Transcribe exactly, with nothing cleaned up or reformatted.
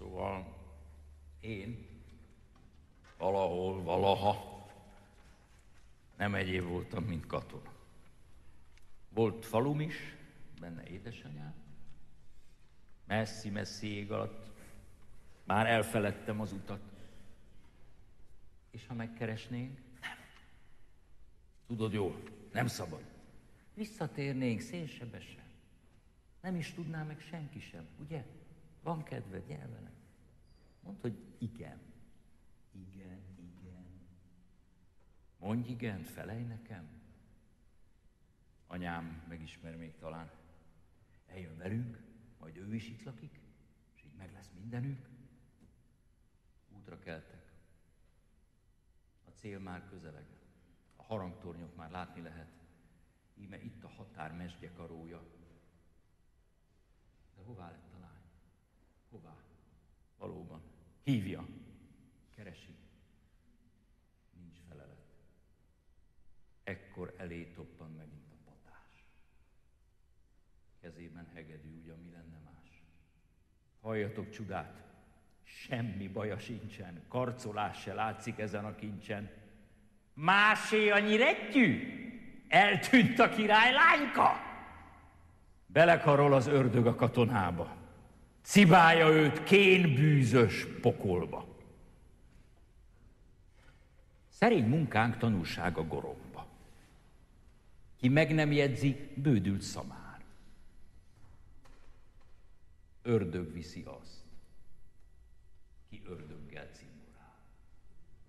Szóval én valahol, valaha nem egyéb voltam, mint katona. Volt falum is, benne édesanyám. Messzi-messzi ég alatt. Már elfeledtem az utat. És ha megkeresnénk? Nem. Tudod jól, nem szabad. Visszatérnénk szélsebesen. Nem is tudná meg senki sem, ugye? Van kedved, gyere velem. Mondd, hogy igen. Igen, igen. Mondj igen, felej nekem. Anyám megismer még talán. Eljön velünk, majd ő is itt lakik, és így meg lesz mindenünk. Útra keltek. A cél már közeleg. A harangtornyot már látni lehet. Íme itt a határ mesgyekarója. De hová lett a lány? Hová? Valóban. Hívja. Keresi. Nincs felelet. Ekkor elé toppan megint a patás. Kezében hegedű, ugyan mi lenne más. Halljatok csodát. Semmi baja sincsen. Karcolás se látszik ezen a kincsen. Másé a nyirettyű? Eltűnt a király lányka. Belekarol az ördög a katonába. Cibálja őt kénbűzös pokolba. Szerény munkánk tanulsága goromba. Ki meg nem jegyzi, bődült szamár. Ördög viszi azt, ki ördög